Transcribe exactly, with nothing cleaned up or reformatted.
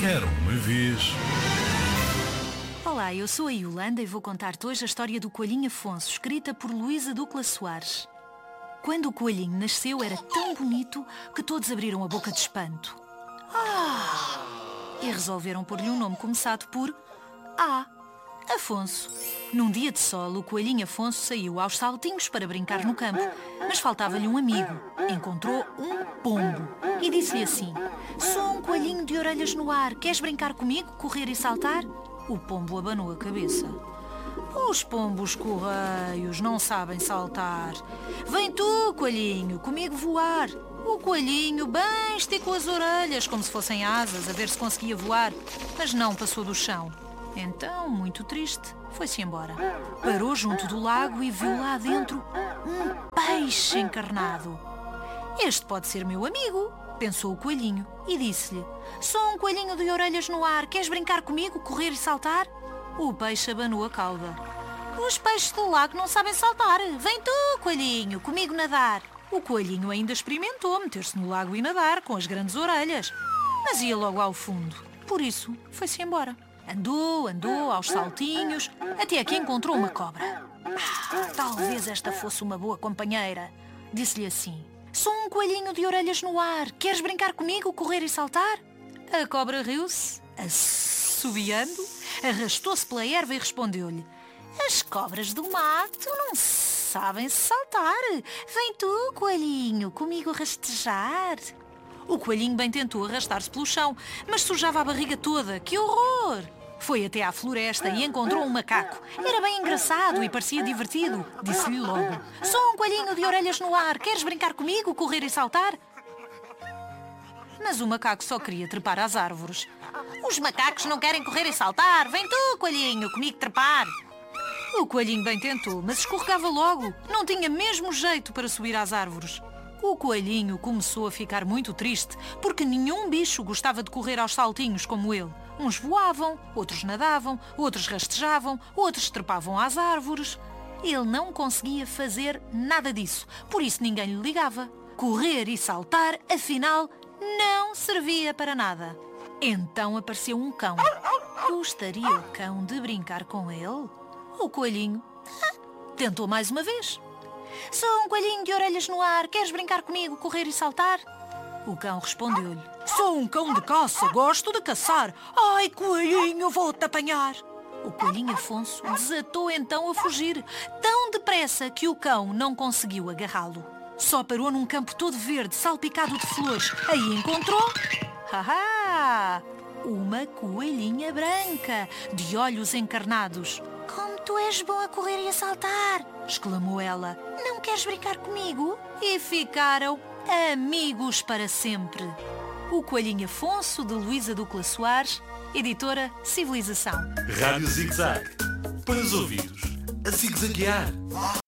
Era uma vez. Olá, eu sou a Yolanda e vou contar-te hoje a história do Coelhinho Afonso, escrita por Luísa Ducla Soares. Quando o coelhinho nasceu era tão bonito que todos abriram a boca de espanto. Ah! E resolveram pôr-lhe um nome começado por A. Afonso. Num dia de sol, o coelhinho Afonso saiu aos saltinhos para brincar no campo, mas faltava-lhe um amigo. Encontrou um pombo e disse-lhe assim: "Sou um coelhinho de orelhas no ar, queres brincar comigo, correr e saltar?" O pombo abanou a cabeça. "Os pombos correios não sabem saltar. Vem tu, coelhinho, comigo voar." O coelhinho bem esticou as orelhas, como se fossem asas, a ver se conseguia voar, mas não passou do chão. Então, muito triste, foi-se embora. Parou junto do lago e viu lá dentro um peixe encarnado. "Este pode ser meu amigo", pensou o coelhinho, e disse-lhe: "Sou um coelhinho de orelhas no ar, queres brincar comigo, correr e saltar?" O peixe abanou a cauda. "Os peixes do lago não sabem saltar. Vem tu, coelhinho, comigo nadar." O coelhinho ainda experimentou meter-se no lago e nadar com as grandes orelhas, mas ia logo ao fundo. Por isso, foi-se embora. Andou, andou, aos saltinhos, até que encontrou uma cobra. "Ah, talvez esta fosse uma boa companheira", disse-lhe assim. "Sou um coelhinho de orelhas no ar. Queres brincar comigo, correr e saltar?" A cobra riu-se, assobiando, arrastou-se pela erva e respondeu-lhe: "As cobras do mato não sabem saltar. Vem tu, coelhinho, comigo rastejar." O coelhinho bem tentou arrastar-se pelo chão, mas sujava a barriga toda. Que horror! Foi até à floresta e encontrou um macaco. Era bem engraçado e parecia divertido. Disse-lhe logo: "Sou um coelhinho de orelhas no ar. Queres brincar comigo, correr e saltar?" Mas o macaco só queria trepar às árvores. "Os macacos não querem correr e saltar. Vem tu, coelhinho, comigo trepar." O coelhinho bem tentou, mas escorregava logo. Não tinha mesmo jeito para subir às árvores. O coelhinho começou a ficar muito triste, porque nenhum bicho gostava de correr aos saltinhos como ele. Uns voavam, outros nadavam, outros rastejavam, outros trepavam às árvores. Ele não conseguia fazer nada disso, por isso ninguém lhe ligava. Correr e saltar, afinal, não servia para nada. Então apareceu um cão. Gostaria o cão de brincar com ele? O coelhinho ah, tentou mais uma vez. "Sou um coelhinho de orelhas no ar. Queres brincar comigo, correr e saltar?" O cão respondeu-lhe: "Sou um cão de caça. Gosto de caçar. Ai, coelhinho, vou-te apanhar." O coelhinho Afonso desatou então a fugir, tão depressa que o cão não conseguiu agarrá-lo. Só parou num campo todo verde, salpicado de flores. Aí encontrou... Haha! Uma coelhinha branca, de olhos encarnados. "Como tu és bom a correr e a saltar!" exclamou ela. "Não queres brincar comigo?" E ficaram amigos para sempre. O Coelhinho Afonso, de Luísa Ducla Soares, editora Civilização. Rádio Zig Zag. Para os ouvidos, a zig-zaguear.